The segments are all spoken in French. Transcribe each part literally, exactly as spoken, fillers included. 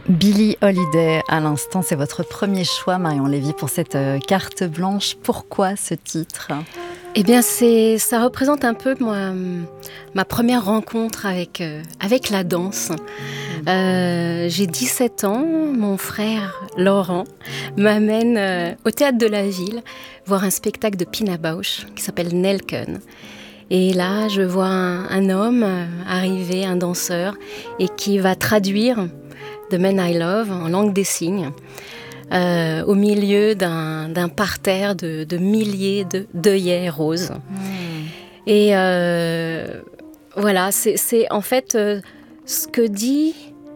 Billie Holiday, à l'instant, c'est votre premier choix, Marion Lévy, pour cette euh, carte blanche. Pourquoi ce titre ? Eh bien, c'est, ça représente un peu moi, ma première rencontre avec, euh, avec la danse. Euh, j'ai dix-sept ans, mon frère Laurent m'amène euh, au Théâtre de la Ville voir un spectacle de Pina Bausch qui s'appelle Nelken. Et là, je vois un, un homme euh, arriver, un danseur, et qui va traduire The Man I Love en langue des signes. Euh, au milieu d'un, d'un parterre de, de milliers de, d'œillets roses. Mmh. Et euh, voilà, c'est, c'est en fait euh, ce que dit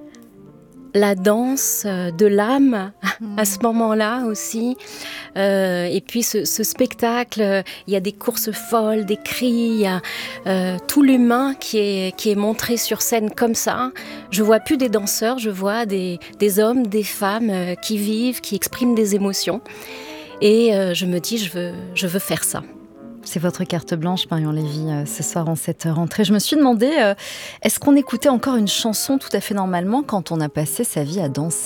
la danse de l'âme mmh. à ce moment-là aussi. Euh, et puis ce, ce spectacle, il y a des courses folles, des cris, il y a euh, tout l'humain qui est, qui est montré sur scène comme ça. Je vois plus des danseurs, je vois des, des hommes, des femmes euh, qui vivent, qui expriment des émotions. Et euh, je me dis, je veux, je veux faire ça. C'est votre carte blanche, Marion Lévy, euh, ce soir en cette rentrée. Je me suis demandé, euh, est-ce qu'on écoutait encore une chanson tout à fait normalement quand on a passé sa vie à danser ?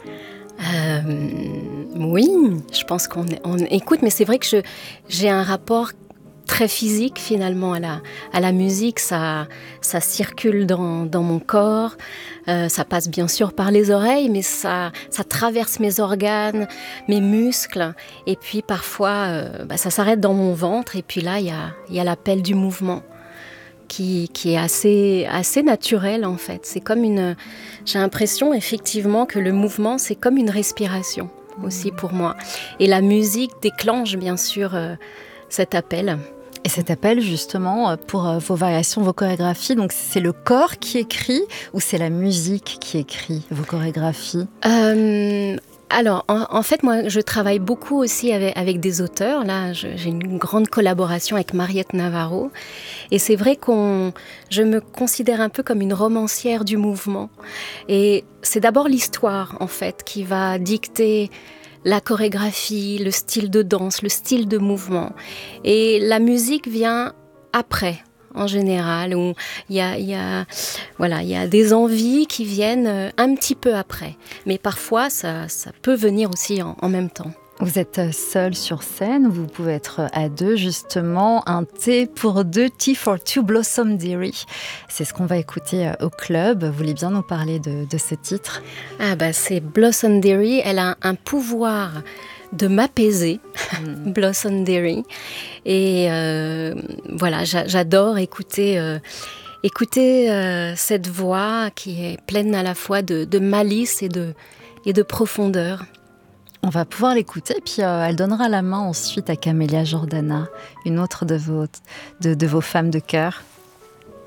Euh, oui, je pense qu'on on écoute, mais c'est vrai que je, j'ai un rapport très physique finalement à la, à la musique. Ça, ça circule dans, dans mon corps, euh, ça passe bien sûr par les oreilles, mais ça, ça traverse mes organes, mes muscles, et puis parfois euh, bah, ça s'arrête dans mon ventre, et puis là il y a, y a l'appel du mouvement. Qui, qui est assez, assez naturel en fait. C'est comme une, j'ai l'impression effectivement que le mouvement c'est comme une respiration aussi pour moi. Et la musique déclenche bien sûr euh, cet appel. Et cet appel justement pour euh, vos variations, vos chorégraphies, donc c'est le corps qui écrit ou c'est la musique qui écrit vos chorégraphies ? euh, Alors, en, en fait, moi, je travaille beaucoup aussi avec, avec des auteurs. Là, je, j'ai une grande collaboration avec Mariette Navarro. Et c'est vrai qu'on, je me considère un peu comme une romancière du mouvement. Et c'est d'abord l'histoire, en fait, qui va dicter la chorégraphie, le style de danse, le style de mouvement. Et la musique vient après. En général, où il y a, il y a, voilà, il y a des envies qui viennent un petit peu après. Mais parfois, ça, ça peut venir aussi en, en même temps. Vous êtes seul sur scène, vous pouvez être à deux, justement. Un thé pour deux, Tea for Two, Blossom Dearie. C'est ce qu'on va écouter au club. Vous voulez bien nous parler de, de ce titre ? Ah bah, c'est Blossom Dearie. Elle a un pouvoir de m'apaiser, mmh. Blossom Dearie. Et euh, voilà, j'a, j'adore écouter, euh, écouter euh, cette voix qui est pleine à la fois de, de malice et de, et de profondeur. On va pouvoir l'écouter, puis euh, elle donnera la main ensuite à Camélia Jordana, une autre de vos, de, de vos femmes de cœur.